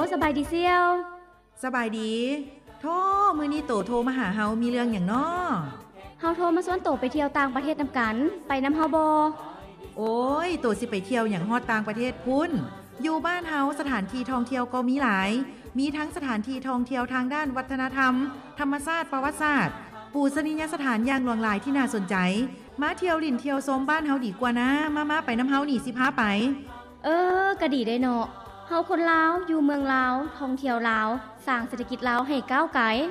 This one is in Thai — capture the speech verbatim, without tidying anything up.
สบายดีเซียวสบายดีโทรมื้อนี้โตโทรมาหาเฮามีเรื่องหยังน้อเฮาโทรมาชวนโตไปเที่ยวต่างประเทศนำกันไปนำเฮาบ่โอ้ยโตสิไปเที่ยวหยังฮอดต่างประเทศพุ่นอยู่บ้านเฮาสถานที่ท่องเที่ยวก็มีหลายมีทั้งสถานที่ท่องเที่ยวทางด้านวัฒนธรรมธรรมชาติประวัติศาสตร์ปูชนียสถานอย่างหลากหลายที่น่าสนใจมาเที่ยวลิ่นเที่ยวชมบ้านเฮาดีกว่านะมาๆไปนำเฮานี่สิพาไปเออก็ดีได้เนาะเฮาคนลาวอยู่เมืองลาวท่องเที่ยวลาวสร้างเศรษฐกิจลาวให้ก้าวไกล